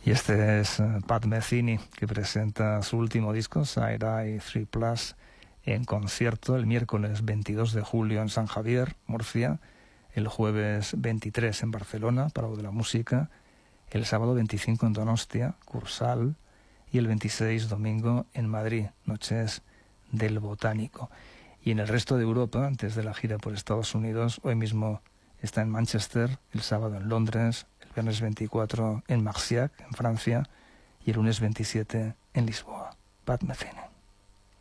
Y este es Pat Metheny, que presenta su último disco, Side Eye 3 Plus, en concierto el miércoles 22 de julio en San Javier, Murcia, el jueves 23 en Barcelona, Palau de la Música, el sábado 25 en Donostia, Cursal, y el 26 domingo en Madrid, Noches del Botánico. Y en el resto de Europa, antes de la gira por Estados Unidos, hoy mismo está en Manchester, el sábado en Londres, el viernes 24 en Marciac, en Francia, y el lunes 27 en Lisboa. Pat Metheny.